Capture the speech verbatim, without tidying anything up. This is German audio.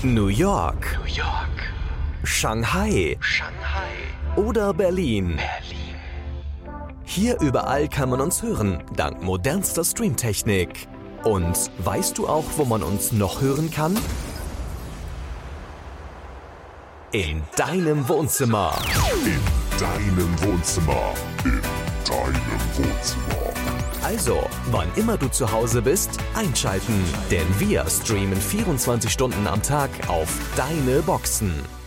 New York, New York, Shanghai, Shanghai oder Berlin. Berlin. Hier überall kann man uns hören, dank modernster Streamtechnik. Und weißt du auch, wo man uns noch hören kann? In deinem Wohnzimmer. In deinem Wohnzimmer. In deinem Wohnzimmer. Also, wann immer du zu Hause bist, einschalten. Denn wir streamen vierundzwanzig Stunden am Tag auf deine Boxen.